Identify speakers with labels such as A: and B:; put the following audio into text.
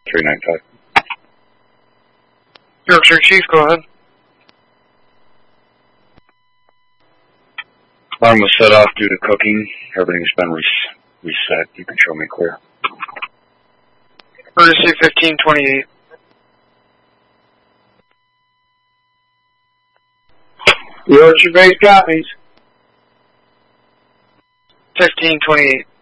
A: 395.
B: Yorkshire Chief, go ahead.
A: Alarm was set off due to cooking. Everything's been reset. You can show me clear.
B: Emergency 1528.
C: Yorkshire base copies.
B: 1528.